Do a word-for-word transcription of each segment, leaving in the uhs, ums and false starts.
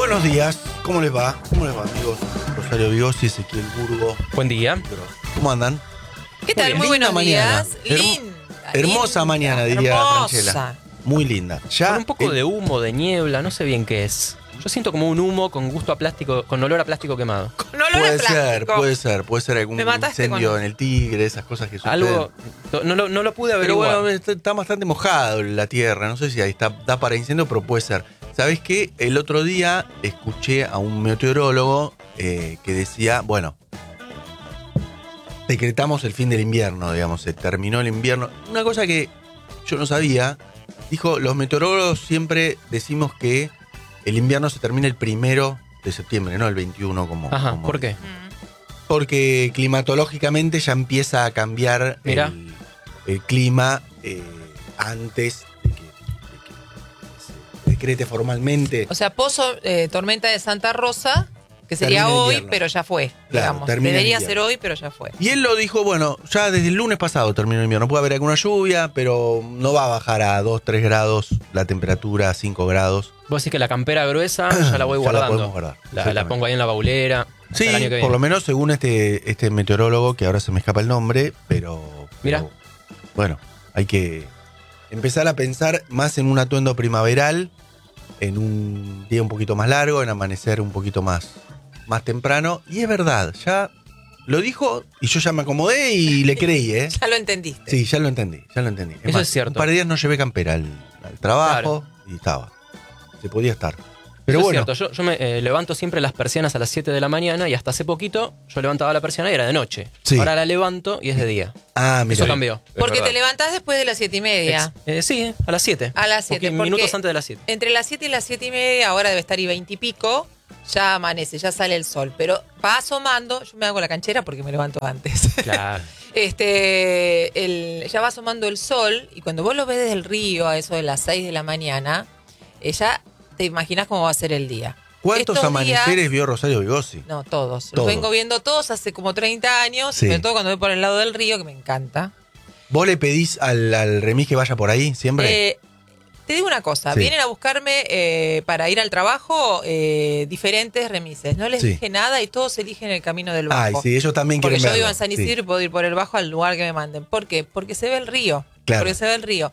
Buenos días, ¿cómo les va? ¿Cómo les va, amigos? Rosario Vigossi, Ezequiel Burgo. Buen día. ¿Cómo andan? ¿Qué tal? Muy, Muy buenos mañana. días. Hermo Linda. Hermosa linda, mañana, diría hermosa. Franchella. Muy linda. Ya Con un poco el... de humo, de niebla, no sé bien qué es. Yo siento como un humo con gusto a plástico, con olor a plástico quemado. Con olor Puede a plástico. ser, puede ser, puede ser algún Me mataste incendio con- en el Tigre, esas cosas que suceden. Algo. No, lo- no lo pude Pero averiguar. bueno, está, está bastante mojado la tierra, no sé si ahí está, da para incendio, pero puede ser. ¿Sabés qué? El otro día escuché a un meteorólogo eh, que decía, bueno, decretamos el fin del invierno, digamos, se terminó el invierno. Una cosa que yo no sabía, dijo, los meteorólogos siempre decimos que el invierno se termina el primero de septiembre, no el veintiuno como... Ajá, como ¿por qué? Mm. Porque climatológicamente ya empieza a cambiar Mirá. el, el clima eh, antes de que, de que se decrete formalmente. O sea, Pozo, eh, tormenta de Santa Rosa, que sería Termina el hoy, invierno. pero ya fue. Claro, digamos. termina el Debería invierno. ser hoy, pero ya fue. Y él lo dijo, bueno, ya desde el lunes pasado terminó el invierno. Puede haber alguna lluvia, pero no va a bajar a dos, tres grados la temperatura, a cinco grados. Vos decís que la campera gruesa ya la voy Ya la guardando. podemos guardar, La, la exactamente. pongo ahí en la baulera. hasta Sí, el año que por viene. lo menos según este, este meteorólogo, que ahora se me escapa el nombre, pero, Mirá. pero, bueno, hay que empezar a pensar más en un atuendo primaveral, en un día un poquito más largo, en amanecer un poquito más, más temprano. Y es verdad, ya lo dijo y yo ya me acomodé y le creí, ¿eh? Ya lo entendiste. Sí, ya lo entendí, ya lo entendí. Eso es cierto. Un par de días no llevé campera al, al trabajo y estaba. Se podía estar. Pero Eso bueno. es cierto, yo, yo me eh, levanto siempre las persianas a las siete de la mañana y hasta hace poquito yo levantaba la persiana y era de noche. Sí. Ahora la levanto y es de día. Ah, mira. Eso cambió. Porque verdad. te levantás después de las siete y media. Ex- eh, sí, a las siete. A las siete, Porque porque- minutos antes de las siete. Entre las siete y las siete y media, ahora debe estar y veinte y pico, ya amanece, ya sale el sol. Pero va asomando, yo me hago la canchera porque me levanto antes. Claro. Este, el, ya va asomando el sol y cuando vos lo ves desde el río a eso de las seis de la mañana, eh, ya te imaginas cómo va a ser el día. ¿Cuántos Estos amaneceres días- vio Rosario Vigossi? No, todos. Todos. Los vengo viendo todos hace como treinta años, Sí. sobre todo cuando voy por el lado del río, que me encanta. ¿Vos le pedís al, al remis que vaya por ahí siempre? Eh, te digo una cosa, Sí. vienen a buscarme eh, para ir al trabajo eh, diferentes remises. No les Sí. dije nada y todos eligen el camino del Ay, bajo. sí, ellos también Porque quieren yo verlo. vivo en San Isidro Sí. y puedo ir por el bajo al lugar que me manden. ¿Por qué? Porque se ve el río. Claro. Porque se ve el río.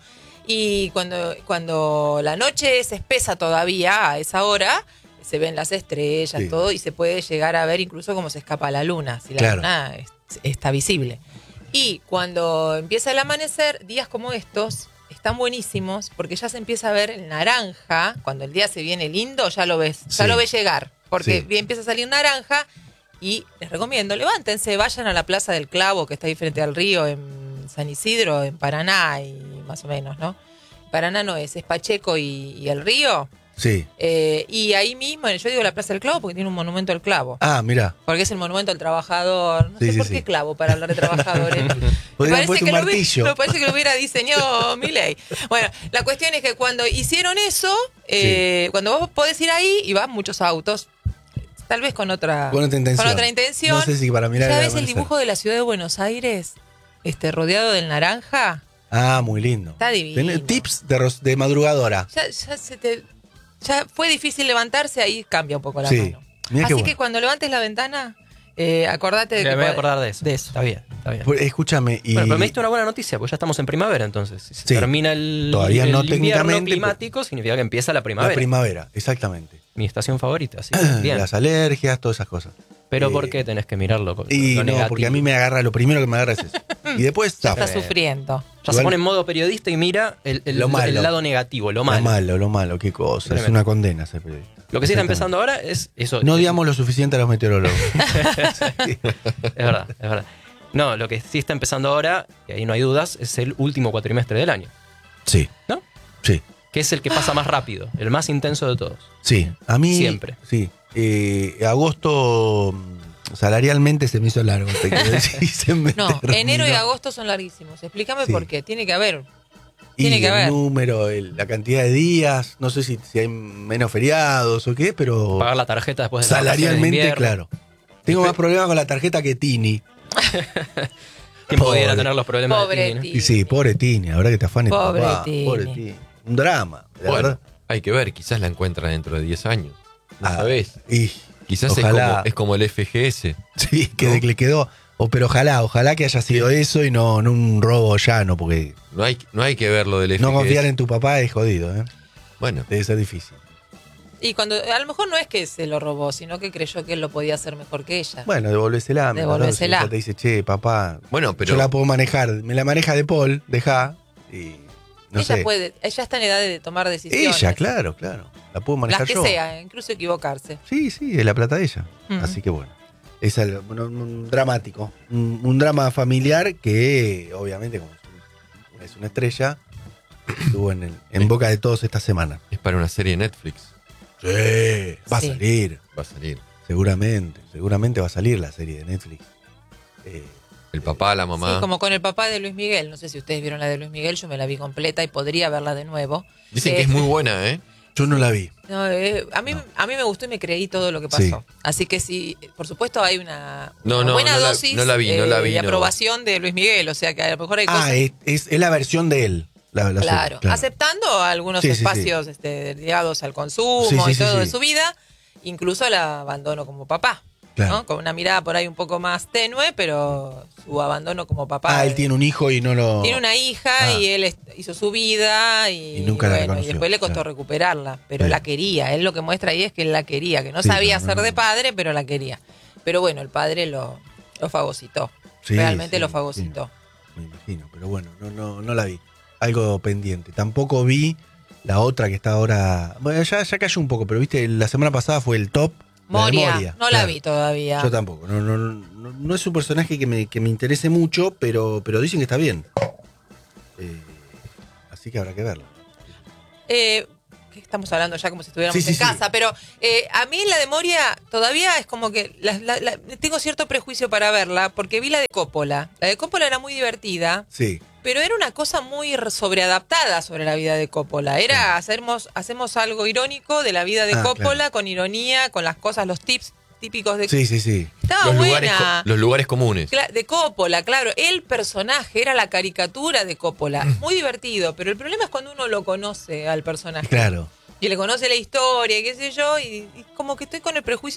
Y cuando, cuando la noche es espesa todavía, a esa hora, se ven las estrellas, Sí. todo, y se puede llegar a ver incluso cómo se escapa la luna, si la Claro. luna es- está visible. Y cuando empieza el amanecer, días como estos están buenísimos porque ya se empieza a ver el naranja. Cuando el día se viene lindo, ya lo ves, ya Sí. lo ves llegar. Porque Sí. empieza a salir naranja. Y les recomiendo, levántense, vayan a la Plaza del Clavo, que está ahí frente al río, en San Isidro, en Paraná, y más o menos, ¿no? Paraná no es, es Pacheco y, y el río. Sí. Eh, y ahí mismo, yo digo la Plaza del Clavo porque tiene un monumento al clavo. Ah, mira. Porque es el monumento al trabajador. No Sí, sé sí, por sí. qué clavo para hablar de trabajadores. Me Podrían puesto un que lo hubi- martillo. me parece que lo hubiera diseñado Milei. Bueno, la cuestión es que cuando hicieron eso, eh, cuando vos podés ir ahí y van muchos autos, tal vez con otra, Con otra intención. con otra intención. No sé si para mirar ¿Ya el ves el amanecer. dibujo de la ciudad de Buenos Aires? Este, rodeado del naranja. Ah, muy lindo. Está divino. Tenés tips de, ros- de madrugadora. Ya, ya se te. Ya fue difícil levantarse, ahí cambia un poco la Sí. mano. Mirá Así qué que bueno. cuando levantes la ventana, eh, acordate de Me que. voy a pod- acordar de eso. De eso. Está bien, está bien. Pues, escúchame. Y... Bueno, pero me diste una buena noticia, porque ya estamos en primavera entonces. Si se Sí. termina el, Todavía el no invierno técnicamente, climático, significa que empieza la primavera. La primavera, exactamente. Mi estación favorita, así que bien. Las alergias, todas esas cosas. Pero eh, ¿por qué tenés que mirarlo con Y lo no, negativo? porque a mí me agarra, lo primero que me agarra es eso. Y después, Ya zafo. está sufriendo. Ya se Igual- pone en modo periodista y mira el, el- Lo malo. el lado negativo, lo malo. Lo malo, lo malo, qué cosa. Es Tremendo. una condena ser periodista. Lo que sí está Exactamente. empezando ahora es eso. No es, odiamos lo suficiente a los meteorólogos. es verdad, es verdad. No, lo que sí está empezando ahora, y ahí no hay dudas, es el último cuatrimestre del año, Sí, ¿no? sí, Que es el que pasa más rápido, el más intenso de todos. sí. A mí. Siempre. Sí. Eh, agosto mm, salarialmente se me hizo largo. Te quiero decir, se me No, terminó. enero y agosto son larguísimos. Explícame Sí. por qué. Tiene que haber. Y tiene que el haber. número, el- la cantidad de días, no sé si, si hay menos feriados o qué, pero Pagar la tarjeta después de las vacaciones de salarialmente, invierno. claro. Tengo más problemas con la tarjeta que Tini. ¿Quién Pobre. pudiera tener los problemas Pobre de Tini, ¿no? Tini. Y sí, pobre Tini, ahora que te afanes. Pobre papá, Tini. Pobre Tini. Un drama, la Bueno, verdad. hay que ver, quizás la encuentra dentro de diez años. No Ah, sabés. Y Quizás es ojalá. como, es como el F G S. Sí, que ¿no? de que le quedó. O, pero ojalá, ojalá que haya sido eso y no, no un robo llano, porque No hay, no hay que ver lo del F G S. no confiar en tu papá es jodido, ¿eh? Bueno, Debe ser difícil. Y cuando a lo mejor no es que se lo robó, sino que creyó que él lo podía hacer mejor que ella. Bueno, devolvésela. me Devolvésela. la doy. Si ella te dice, che, papá, bueno, pero yo la puedo manejar. Me la maneja de Paul, deja. Y no ella sé. puede, ella está en edad de tomar decisiones. Ella, claro, claro. La puedo manejar Las que yo. sea, incluso equivocarse. Sí, sí, es la plata de ella. Ujú. Así que bueno. Es algo, un, un dramático. Un, un drama familiar que, obviamente, como es una estrella, estuvo en, el- en boca de todos esta semana. es para una serie de Netflix. Sí, va a Sí. salir. Va a salir. Seguramente, seguramente va a salir la serie de Netflix. Eh, El papá, la mamá. Sí, como con el papá de Luis Miguel. No sé si ustedes vieron la de Luis Miguel, yo me la vi completa y podría verla de nuevo. Dicen Eh, que es muy buena, ¿eh? yo no la vi. No, eh, a, mí, No. a mí me gustó y me creí todo lo que pasó. Sí. Así que sí, por supuesto hay una, No, una no, buena no la- dosis no la vi, no la eh, vi, de no. aprobación de Luis Miguel. O sea que a lo mejor hay cosas... Ah, es, es, es la versión de él. La, la claro, serie, aceptando algunos Sí, sí, sí. espacios este, ligados al consumo Sí, sí, y sí, todo sí. de su vida, incluso el abandono como papá. Claro. ¿no? Con una mirada por ahí un poco más tenue, pero su abandono como papá. Ah, él tiene un hijo y no lo. Tiene una hija Ah. y él est- hizo su vida y, Y nunca la bueno, y reconoció, después le costó claro. recuperarla, pero Sí. la quería. Él lo que muestra ahí es que él la quería, que no Sí, sabía no, no, ser no. de padre, pero la quería. Pero bueno, el padre lo, lo fagocitó. Sí, Realmente sí, lo fagocitó. Me imagino, pero bueno, no, no, no la vi. Algo pendiente. Tampoco vi la otra que está ahora. Bueno, ya, ya cayó un poco, pero viste, la semana pasada fue el top. la de Moria, Moria, no la claro. vi todavía. Yo tampoco. No, no, no, no es un personaje que me, que me interese mucho, pero, pero dicen que está bien. Eh, así que habrá que verlo. Eh, que estamos hablando ya como si estuviéramos Sí, sí, en sí. casa, pero eh, a mí la de Moria todavía es como que la- la- la- tengo cierto prejuicio para verla, porque vi la de Coppola. La de Coppola era muy divertida, Sí. pero era una cosa muy re- sobreadaptada sobre la vida de Coppola. Era Sí. hacemos, hacemos algo irónico de la vida de Ah, Coppola, claro. con ironía, con las cosas, los tips típicos de Sí, sí, sí. Estaba Los lugares, buena. co- los lugares comunes. Cla- De Coppola, claro. El personaje era la caricatura de Coppola. Muy divertido, pero el problema es cuando uno lo conoce al personaje. Claro. Y le conoce la historia y qué sé yo, y, y como que estoy con el prejuicio